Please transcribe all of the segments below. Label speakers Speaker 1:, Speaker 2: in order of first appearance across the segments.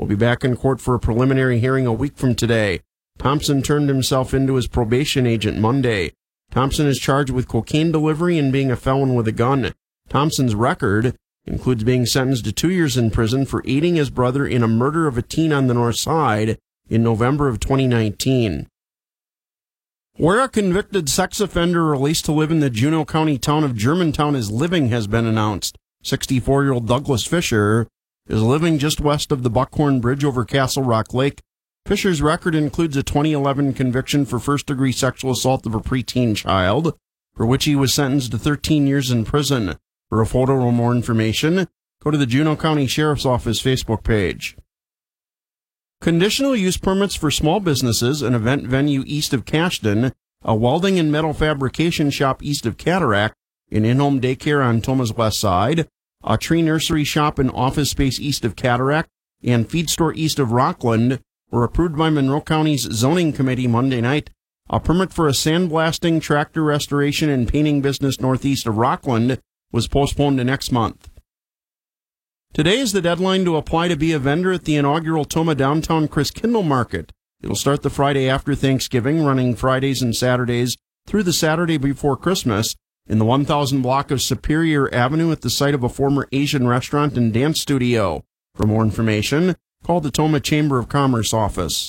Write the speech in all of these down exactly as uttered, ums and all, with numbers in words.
Speaker 1: will be back in court for a preliminary hearing a week from today. Thompson turned himself into his probation agent Monday. Thompson is charged with cocaine delivery and being a felon with a gun. Thompson's record includes being sentenced to two years in prison for aiding his brother in a murder of a teen on the North Side in November of twenty nineteen. Where a convicted sex offender released to live in the Juneau County town of Germantown is living has been announced. sixty-four-year-old Douglas Fisher is living just west of the Buckhorn Bridge over Castle Rock Lake. Fisher's record includes a twenty eleven conviction for first-degree sexual assault of a preteen child, for which he was sentenced to thirteen years in prison. For a photo or more information, go to the Juneau County Sheriff's Office Facebook page. Conditional use permits for small businesses, an event venue east of Cashton, a welding and metal fabrication shop east of Cataract, an in-home daycare on Toma's west side, a tree nursery shop and office space east of Cataract, and feed store east of Rockland were approved by Monroe County's zoning committee Monday night. A permit for a sandblasting, tractor restoration, and painting business northeast of Rockland was postponed to next month. Today is the deadline to apply to be a vendor at the inaugural Toma Downtown Christkindl Market. It'll start the Friday after Thanksgiving, running Fridays and Saturdays through the Saturday before Christmas in the one thousand block of Superior Avenue at the site of a former Asian restaurant and dance studio. For more information, call the Toma Chamber of Commerce office.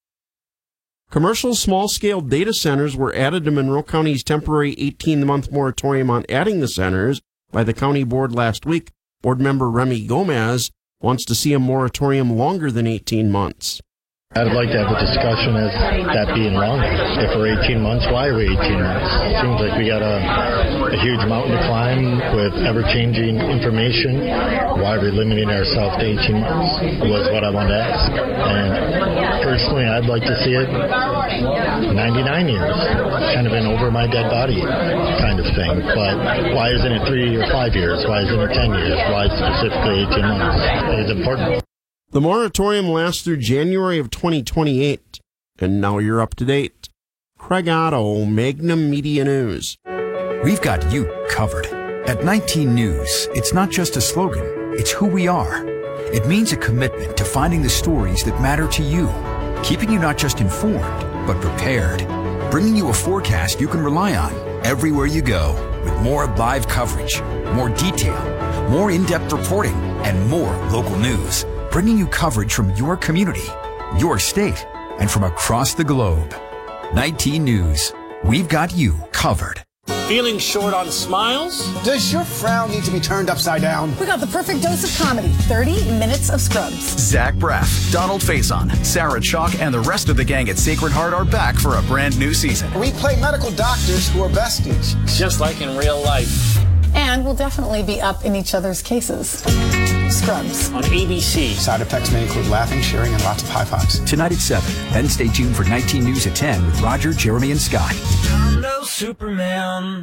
Speaker 1: Commercial small-scale data centers were added to Monroe County's temporary eighteen-month moratorium on adding the centers by the county board last week. Board member Remy Gomez wants to see a moratorium longer than eighteen months.
Speaker 2: I'd like to have a discussion as that being longer. If we're eighteen months, why are we eighteen months? It seems like we got a, a huge mountain to climb with ever-changing information. Why are we limiting ourselves to eighteen months was what I wanted to ask. And personally, I'd like to see it ninety-nine years. Kind of an over my dead body kind of thing. But why isn't it three or five years? Why isn't it ten years? Why specifically eighteen months? It's important.
Speaker 1: The moratorium lasts through January of twenty twenty-eight. And now you're up to date. Craig Otto, Magnum Media News.
Speaker 3: We've got you covered. At nineteen News, it's not just a slogan, it's who we are. It means a commitment to finding the stories that matter to you, keeping you not just informed, but prepared, bringing you a forecast you can rely on everywhere you go, with more live coverage, more detail, more in-depth reporting, and more local news. Bringing you coverage from your community, your state, and from across the globe. nineteen News. We've got you covered.
Speaker 4: Feeling short on smiles?
Speaker 5: Does your frown need to be turned upside down?
Speaker 6: We got the perfect dose of comedy. thirty minutes of Scrubs.
Speaker 7: Zach Braff, Donald Faison, Sarah Chalk, and the rest of the gang at Sacred Heart are back for a brand new season.
Speaker 5: We play medical doctors who are besties.
Speaker 4: Just like in real life.
Speaker 6: And we'll definitely be up in each other's cases. Scrubs.
Speaker 4: On A B C.
Speaker 5: Side effects may include laughing, sharing, and lots of high fives.
Speaker 3: Tonight at seven. Then stay tuned for nineteen News at ten with Roger, Jeremy, and Scott.
Speaker 4: Hello, Superman.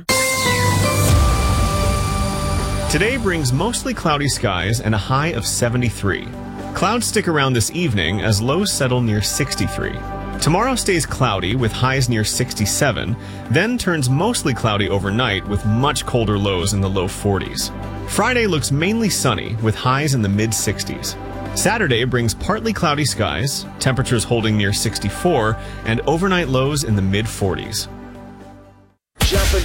Speaker 8: Today brings mostly cloudy skies and a high of seventy-three. Clouds stick around this evening as lows settle near sixty-three. Tomorrow stays cloudy with highs near sixty-seven, then turns mostly cloudy overnight with much colder lows in the low forties. Friday looks mainly sunny with highs in the mid sixties. Saturday brings partly cloudy skies, temperatures holding near sixty-four, and overnight lows in the mid forties.